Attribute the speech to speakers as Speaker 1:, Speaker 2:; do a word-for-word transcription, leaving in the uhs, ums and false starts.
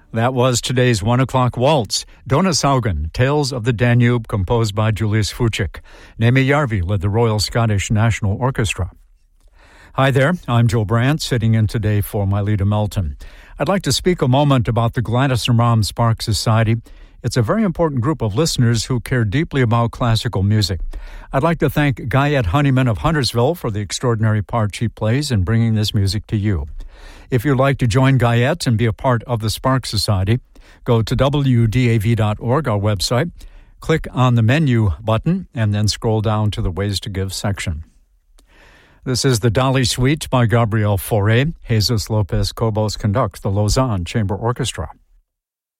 Speaker 1: That was today's One O'Clock Waltz. Donauesaugen, Tales of the Danube, composed by Julius Fuchik. Nemi Järvi led the Royal Scottish National Orchestra. Hi there, I'm Joe Brandt, sitting in today for Myleta Melton. I'd like to speak a moment about the Gladys and Ram Sparks Society. It's a very important group of listeners who care deeply about classical music. I'd like to thank Guyette Honeyman of Huntersville for the extraordinary part she plays in bringing this music to you. If you'd like to join Guyette and be a part of the Sparks Society, go to W D A V dot org, our website, click on the menu button, and then scroll down to the Ways to Give section. This is the Dolly Suite by Gabriel Fauré. Jesus Lopez Cobos conducts the Lausanne Chamber Orchestra.